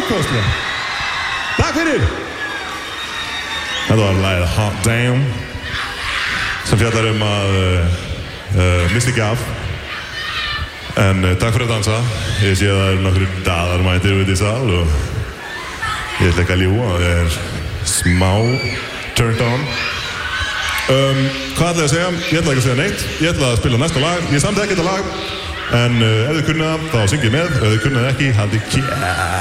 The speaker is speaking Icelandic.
stórkostlega. Takk fyrir. Þetta var lagið Hot Damn sem fjallar að mista ekki af. En takk fyrir að dansa. Ég sé að það nokkru daðar mætir út í sal og ég ætla ekki að ljúga. Ég smá turned on. Hvað ætla ég að segja? Ég ætla ekki að segja neitt. Ég ætla að spila næsta lag. Ég samdi ekki þetta lag. En ef þið kunnið það, þá syngið með. Ef þið kunnið ekki, haldið kjær.